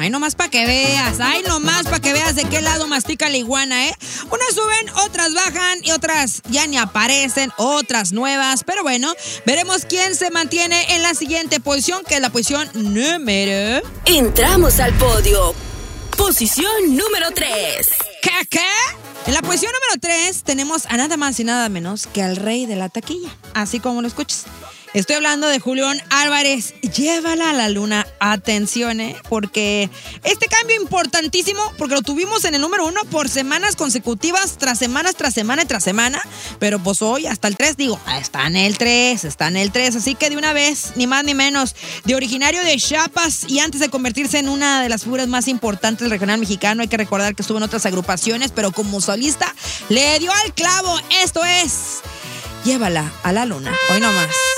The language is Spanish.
Ay, nomás para que veas, de qué lado mastica la iguana, ¿eh? Unas suben, otras bajan y otras ya ni aparecen, otras nuevas. Pero bueno, veremos quién se mantiene en la siguiente posición, que es la posición número... Entramos al podio. Posición número 3. ¿Qué? En la posición número 3 tenemos a nada más y nada menos que al rey de la taquilla, así como lo escuchas. Estoy hablando de Julián Álvarez. Llévala a la luna. Atención, porque este cambio importantísimo, porque lo tuvimos en el número 1 por semanas consecutivas, tras semana. Pero pues hoy hasta el 3, está en el 3. Así que de una vez, ni más ni menos, de originario de Chiapas y antes de convertirse en una de las figuras más importantes del regional mexicano, hay que recordar que estuvo en otras agrupaciones, pero como solista le dio al clavo. Esto es Llévala a la luna. Hoy nomás.